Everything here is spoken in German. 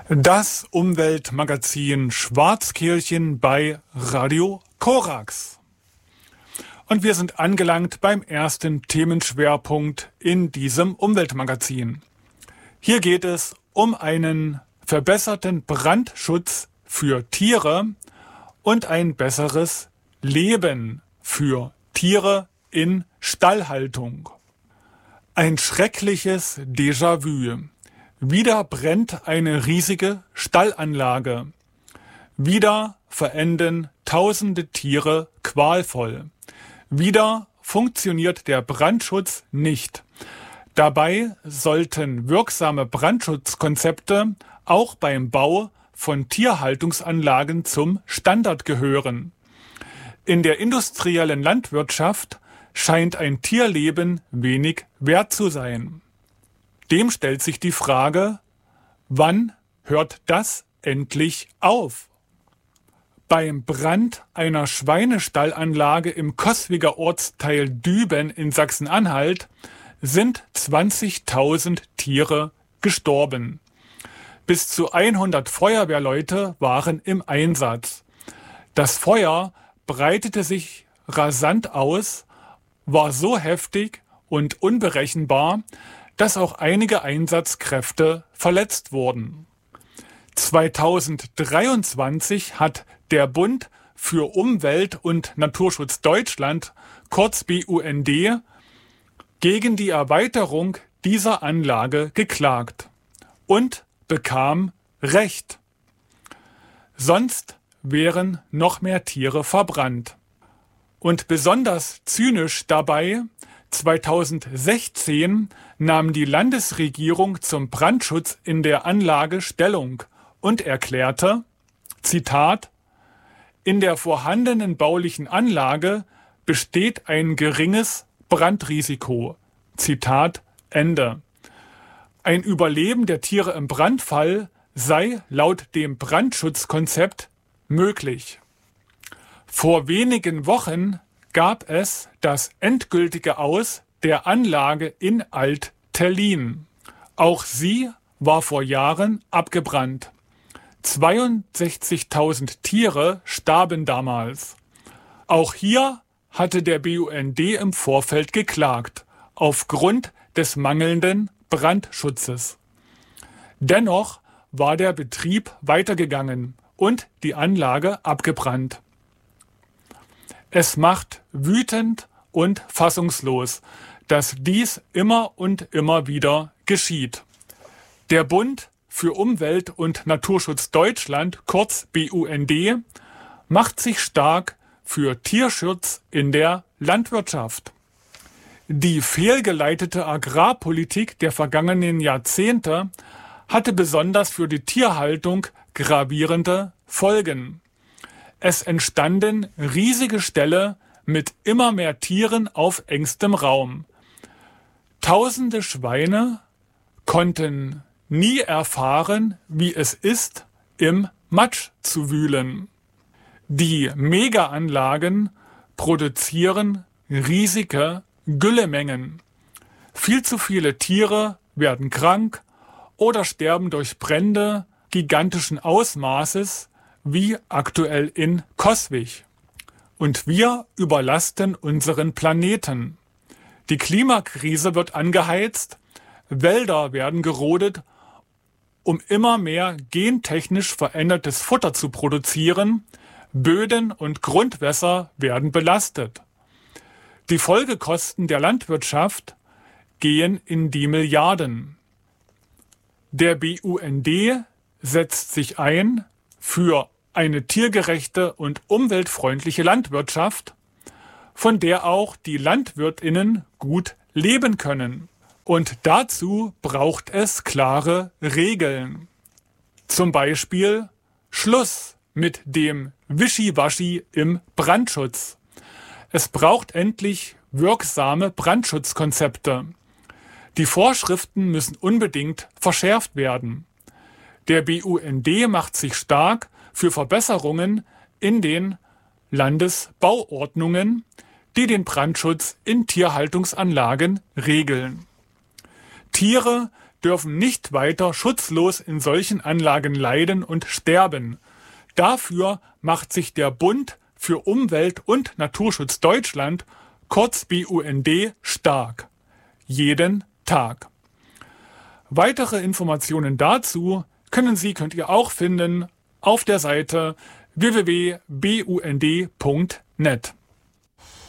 Das Umweltmagazin Schwarzkirchen bei Radio Korax. Und wir sind angelangt beim ersten Themenschwerpunkt in diesem Umweltmagazin. Hier geht es um einen verbesserten Brandschutz für Tiere und ein besseres Leben für Tiere in Stallhaltung. Ein schreckliches Déjà-vu. Wieder brennt eine riesige Stallanlage. Wieder verenden tausende Tiere qualvoll. Wieder funktioniert der Brandschutz nicht. Dabei sollten wirksame Brandschutzkonzepte auch beim Bau von Tierhaltungsanlagen zum Standard gehören. In der industriellen Landwirtschaft scheint ein Tierleben wenig wert zu sein. Dem stellt sich die Frage, wann hört das endlich auf? Beim Brand einer Schweinestallanlage im Coswiger Ortsteil Düben in Sachsen-Anhalt sind 20.000 Tiere gestorben. Bis zu 100 Feuerwehrleute waren im Einsatz. Das Feuer breitete sich rasant aus, war so heftig und unberechenbar, dass auch einige Einsatzkräfte verletzt wurden. 2023 hat der Bund für Umwelt und Naturschutz Deutschland, kurz BUND, gegen die Erweiterung dieser Anlage geklagt und bekam Recht. Sonst wären noch mehr Tiere verbrannt. Und besonders zynisch dabei: 2016 nahm die Landesregierung zum Brandschutz in der Anlage Stellung und erklärte, Zitat, in der vorhandenen baulichen Anlage besteht ein geringes Brandrisiko. Zitat Ende. Ein Überleben der Tiere im Brandfall sei laut dem Brandschutzkonzept möglich. Vor wenigen Wochen gab es das endgültige Aus der Anlage in Alt-Tellin. Auch sie war vor Jahren abgebrannt. 62.000 Tiere starben damals. Auch hier hatte der BUND im Vorfeld geklagt, aufgrund des mangelnden Brandschutzes. Dennoch war der Betrieb weitergegangen und die Anlage abgebrannt. Es macht wütend und fassungslos, dass dies immer und immer wieder geschieht. Der Bund für Umwelt und Naturschutz Deutschland, kurz BUND, macht sich stark für Tierschutz in der Landwirtschaft. Die fehlgeleitete Agrarpolitik der vergangenen Jahrzehnte hatte besonders für die Tierhaltung gravierende Folgen. Es entstanden riesige Ställe mit immer mehr Tieren auf engstem Raum. Tausende Schweine konnten nie erfahren, wie es ist, im Matsch zu wühlen. Die Megaanlagen produzieren riesige Güllemengen. Viel zu viele Tiere werden krank oder sterben durch Brände gigantischen Ausmaßes, wie aktuell in Coswig. Und wir überlasten unseren Planeten. Die Klimakrise wird angeheizt, Wälder werden gerodet, um immer mehr gentechnisch verändertes Futter zu produzieren, Böden und Grundwässer werden belastet. Die Folgekosten der Landwirtschaft gehen in die Milliarden. Der BUND setzt sich ein für eine tiergerechte und umweltfreundliche Landwirtschaft, von der auch die LandwirtInnen gut leben können. Und dazu braucht es klare Regeln. Zum Beispiel Schluss mit dem Wischiwaschi im Brandschutz. Es braucht endlich wirksame Brandschutzkonzepte. Die Vorschriften müssen unbedingt verschärft werden. Der BUND macht sich stark für Verbesserungen in den Landesbauordnungen, die den Brandschutz in Tierhaltungsanlagen regeln. Tiere, dürfen nicht weiter schutzlos in solchen Anlagen leiden und sterben. Dafür macht sich der Bund für Umwelt- und Naturschutz Deutschland, kurz BUND, stark. Jeden Tag. Weitere Informationen dazu könnt ihr auch finden auf der Seite www.bund.net.